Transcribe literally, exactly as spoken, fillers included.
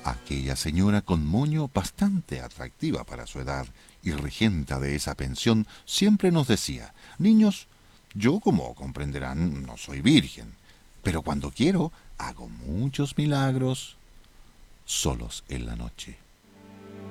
Aquella señora con moño bastante atractiva para su edad y regenta de esa pensión siempre nos decía: niños, yo, como comprenderán, no soy virgen, pero cuando quiero hago muchos milagros. Solos en la noche,